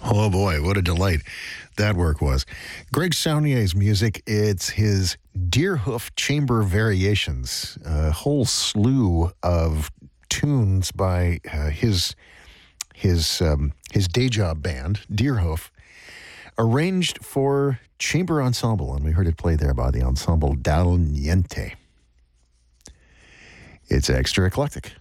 Oh boy, what a delight that work was. Greg Saunier's music, it's his Deerhoof Chamber Variations, a whole slew of tunes by his day job band, Deerhoof, arranged for chamber ensemble, and we heard it play there by the Ensemble Dal Niente. It's extra eclectic.